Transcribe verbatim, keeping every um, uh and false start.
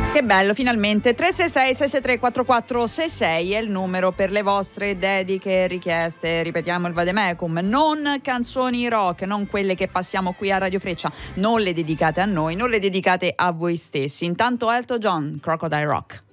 Che bello, finalmente. Tre sei sei sei sei tre quattro quattro sei sei è il numero per le vostre dediche, richieste. Ripetiamo il vademecum: non canzoni rock, non quelle che passiamo qui a Radio Freccia, non le dedicate a noi, non le dedicate a voi stessi. Intanto Elton John, Crocodile Rock.